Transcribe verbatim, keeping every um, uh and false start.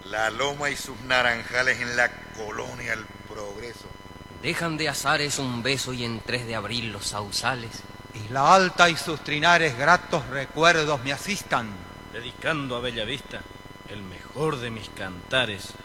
La loma y sus naranjales en la colonia El Progreso. Dejan de azares un beso y en tres de abril los sausales. Isla Alta y sus trinares gratos recuerdos me asistan. Dedicando a Bellavista el mejor de mis cantares.